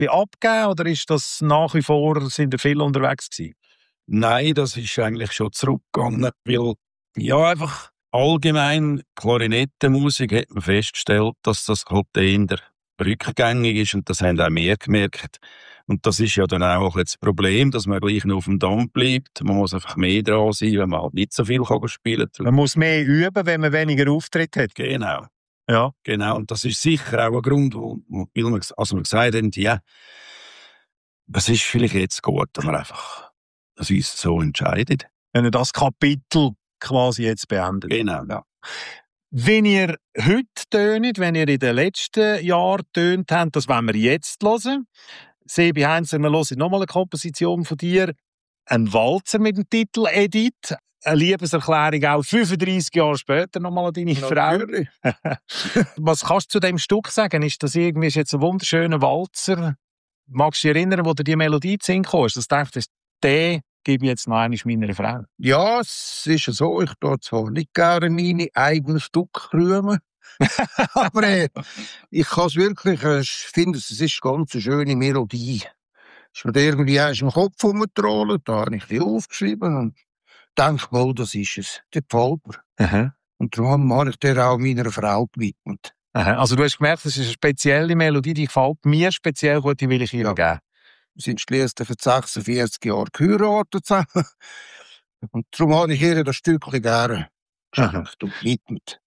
abgegeben oder ist das nach wie vor, sind ihr viel unterwegs gewesen? Nein, das ist eigentlich schon zurückgegangen, weil ja einfach allgemein Klarinettenmusik hat man festgestellt, dass das halt eher rückgängig ist und das haben auch wir gemerkt. Und das ist ja dann auch das Problem, dass man gleich noch auf dem Damm bleibt. Man muss einfach mehr dran sein, wenn man halt nicht so viel spielen kann. Man muss mehr üben, wenn man weniger Auftritt hat. Genau. Ja. Genau. Und das ist sicher auch ein Grund, wo wir gesagt haben, ja, es ist vielleicht jetzt gut, dass man einfach uns so entscheidet. Wenn ihr das Kapitel quasi jetzt beendet. Genau. Ja. Wenn ihr heute tönt, wenn ihr in den letzten Jahren tönt habt, das wollen wir jetzt hören. Sebi Heinzer, wir hören nochmal eine Komposition von dir. Ein Walzer mit dem Titel «Edith». Eine Liebeserklärung auch 35 Jahre später nochmal an deine Frau. Was kannst du zu dem Stück sagen? Ist das irgendwie jetzt ein wunderschöner Walzer? Magst du dich erinnern, wo du die Melodie zu singen kommst? Dass du dachtest, den gebe ich jetzt noch einmal meiner Frau. Ja, es ist so. Ich tue zwar nicht gerne meine eigenen Stücke rühmen. Aber ich kann es wirklich, ich finde, es ist eine ganz schöne Melodie. Es wird irgendwie erst im Kopf rumgetrollt, da habe ich die aufgeschrieben und denke mal, das ist es. Der gefällt mir. Aha. Und darum habe ich der auch meiner Frau gewidmet. Aha. Also du hast gemerkt, das ist eine spezielle Melodie, die gefällt mir speziell gut, die will ich ihr geben. Wir sind schliesslich für 46 Jahre geheiratet zusammen. Und darum habe ich ihr das Stückchen gerne geschenkt und gewidmet.